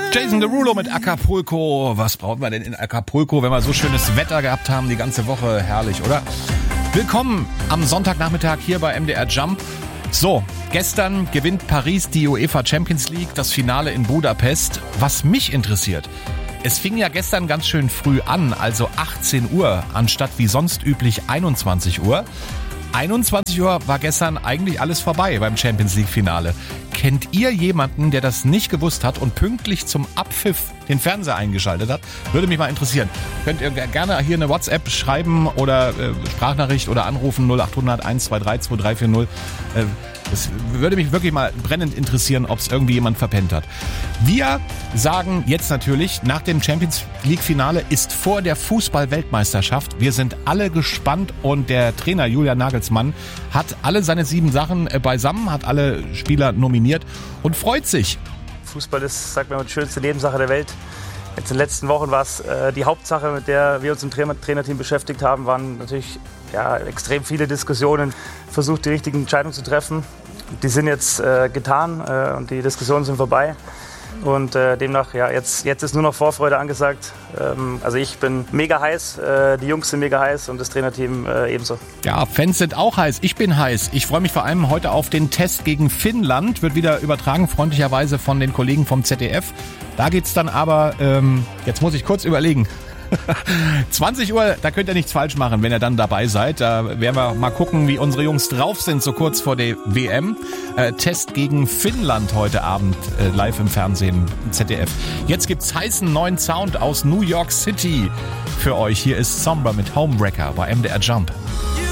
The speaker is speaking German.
Jason Derulo mit Acapulco. Was brauchen wir denn in Acapulco, wenn wir so schönes Wetter gehabt haben die ganze Woche? Herrlich, oder? Willkommen am Sonntagnachmittag hier bei MDR Jump. So, gestern gewinnt Paris die UEFA Champions League, das Finale in Budapest. Was mich interessiert, es fing ja gestern ganz schön früh an, also 18 Uhr, anstatt wie sonst üblich 21 Uhr. 21 Uhr war gestern eigentlich alles vorbei beim Champions League Finale. Kennt ihr jemanden, der das nicht gewusst hat und pünktlich zum Abpfiff den Fernseher eingeschaltet hat? Würde mich mal interessieren. Könnt ihr gerne hier eine WhatsApp schreiben oder Sprachnachricht oder anrufen 0800 123 2340. Das würde mich wirklich mal brennend interessieren, ob es irgendwie jemand verpennt hat. Wir sagen jetzt natürlich, nach dem Champions League Finale ist vor der Fußball-Weltmeisterschaft. Wir sind alle gespannt und der Trainer Julian Nagelsmann hat alle seine 7 Sachen beisammen, hat alle Spieler nominiert und freut sich. Fußball ist, sagt man, die schönste Nebensache der Welt. Jetzt in den letzten Wochen war es die Hauptsache, mit der wir uns im Trainerteam beschäftigt haben, waren natürlich extrem viele Diskussionen, versucht die richtigen Entscheidungen zu treffen. Die sind jetzt getan und die Diskussionen sind vorbei. Und demnach, jetzt ist nur noch Vorfreude angesagt. Also ich bin mega heiß, die Jungs sind mega heiß und das Trainerteam ebenso. Ja, Fans sind auch heiß, ich bin heiß. Ich freue mich vor allem heute auf den Test gegen Finnland. Wird wieder übertragen, freundlicherweise von den Kollegen vom ZDF. Da geht's dann aber, jetzt muss ich kurz überlegen. 20 Uhr, da könnt ihr nichts falsch machen, wenn ihr dann dabei seid. Da werden wir mal gucken, wie unsere Jungs drauf sind, so kurz vor der WM. Test gegen Finnland heute Abend live im Fernsehen, im ZDF. Jetzt gibt's heißen neuen Sound aus New York City für euch. Hier ist Sombra mit Homewrecker bei MDR Jump.